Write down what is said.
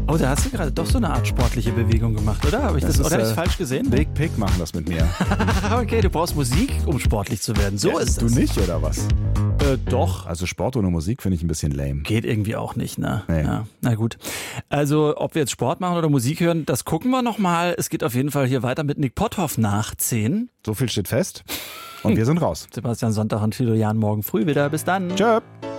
Oh, da hast du gerade doch so eine Art sportliche Bewegung gemacht, oder? Habe ich das falsch gesehen? Big Pig machen das mit mir. Okay, du brauchst Musik, um sportlich zu werden. So ist das. Du nicht, oder was? Doch. Also Sport ohne Musik finde ich ein bisschen lame. Geht irgendwie auch nicht, ne? Nee. Ja, na gut. Also, ob wir jetzt Sport machen oder Musik hören, das gucken wir nochmal. Es geht auf jeden Fall hier weiter mit Nick Potthoff nach 10. So viel steht fest. Und wir sind raus. Sebastian Sonntag und Thilo Jahn morgen früh wieder. Bis dann. Tschö.